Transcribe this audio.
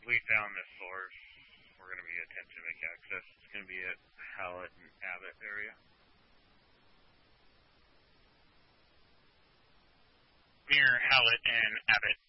we found this source we're going to be attempting to make access. It's going to be at Hallett and Abbott area. Near Hallett and Abbott.